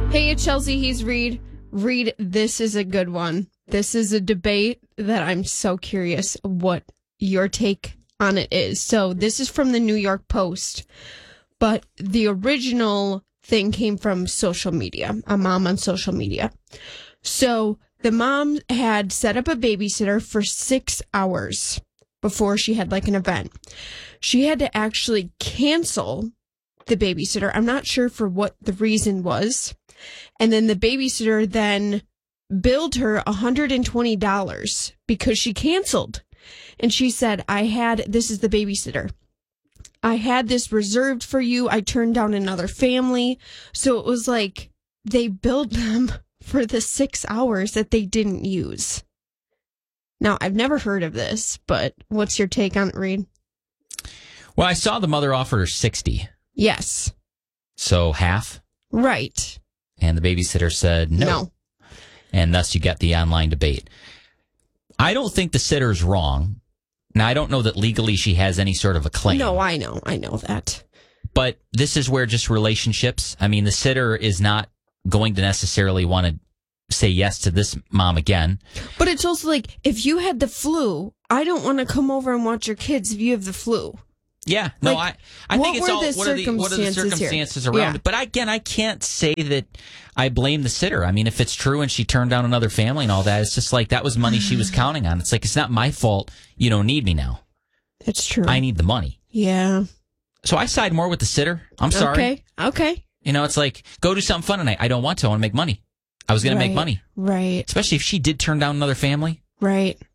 Hey, it's Chelsea. He's Reed. Reed, this is a good one. This is a debate that I'm so curious what your take on it is. So this is from the New York Post, but the original thing came from social media, a mom on social media. So the mom had set up a babysitter for 6 hours before she had like an event. She had to actually cancel the babysitter. I'm not sure for what the reason was. And then the babysitter then billed her $120 because she canceled. And she said, this is the babysitter. I had this reserved for you. I turned down another family. So it was like they billed them for the 6 hours that they didn't use. Now, I've never heard of this, but what's your take on it, Reed? Well, I saw the mother offered her 60. Yes. So half? Right. And the babysitter said no. And thus you get the online debate. I don't think the sitter's wrong. Now, I don't know that legally she has any sort of a claim. No, I know that. But this is where just relationships, I mean, the sitter is not going to necessarily want to say yes to this mom again. But it's also like, if you had the flu, I don't want to come over and watch your kids if you have the flu. Yeah, no, I think it's all, what are the circumstances around it? But again, I can't say that I blame the sitter. I mean, if it's true and she turned down another family and all that, it's just like that was money she was counting on. It's like, it's not my fault you don't need me now. It's true. I need the money. Yeah. So I side more with the sitter. I'm sorry. Okay. You know, it's like, go do something fun tonight. I don't want to. I want to make money. I was going to make money. Right. Especially if she did turn down another family. Right.